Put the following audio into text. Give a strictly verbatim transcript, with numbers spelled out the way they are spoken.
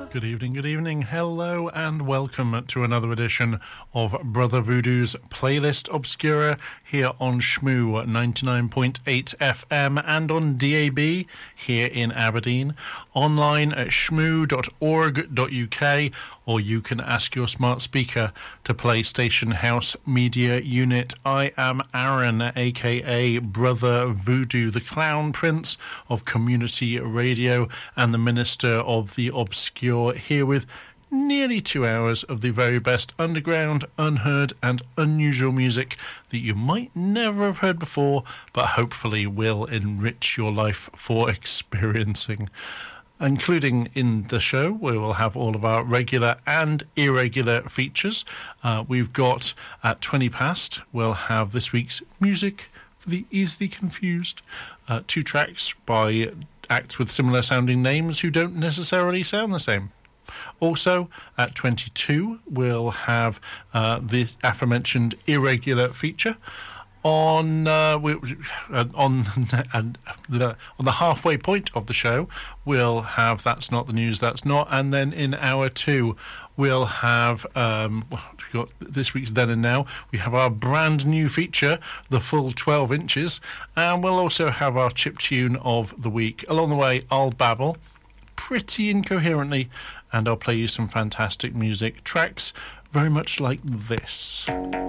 Good evening, good evening, hello and welcome to another edition of Brother Voodoo's Playlist Obscura here on Shmoo ninety-nine point eight F M and on D A B here in Aberdeen, online at shmoo dot org dot U K, or you can ask your smart speaker to play Station House Media Unit. I am Aaron, aka Brother Voodoo, the Clown Prince of Community Radio and the Minister of the Obscure, here with nearly two hours of the very best underground, unheard and unusual music that you might never have heard before, but hopefully will enrich your life for experiencing. Including in the show, we will have all of our regular and irregular features. Uh, we've got at twenty past, we'll have this week's Music for the Easily Confused. Uh, two tracks by acts with similar sounding names who don't necessarily sound the same. Also, at twenty-two, we'll have uh, the aforementioned irregular feature. On uh, we, uh, on and the on the halfway point of the show, we'll have That's Not the News, That's Not, and then in hour two, we'll have um, we've got this week's Then and Now. We have our brand new feature, the full twelve inches, and we'll also have our chip tune of the week. Along the way, I'll babble pretty incoherently, and I'll play you some fantastic music tracks, very much like this.